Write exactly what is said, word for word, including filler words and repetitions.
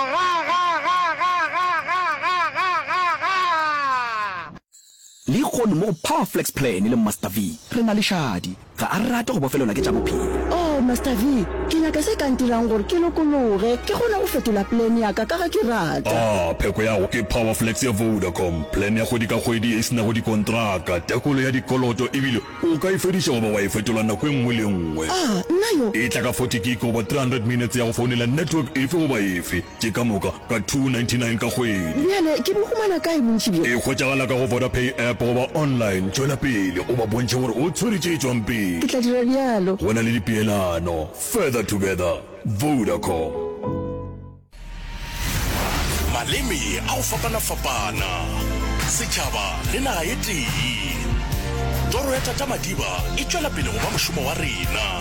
le kgone mo Powerflex plan le Master V re na le shadi ga a rata go bofelona ke tsa bophelo. Oh Master V ke nyaka se ka ntirang gore ke lokologe ke gona go fetola plan ya ka ka ga ke rata. Ah pheko ya go ke Powerflex ya Vodacom, plan ya go di ka kgwedi e sena go di kontraka tekolo ya dikoloto ebile o ka ifedisha go ba wa ifetola nako engwe le engwe. Ah nna yo e tla ka forty gig over three hundred minutes ya go founela network efe go ba efe ke ka moka ka two ninety-nine ka kgwedi. bjale ke bo humana kae bontši bjo e kgotšagala ka go Vodapay app go ba online tšwela pele o ba bontšhe gore o tshweretše tswang pele ke tla dira bjalo go na le dipeelano further together Vodacom. Maleme a go fapana-fapana setšhaba le naga ye tee toro ya tata Madiba e tšwela pele go ba mošomo wa rena.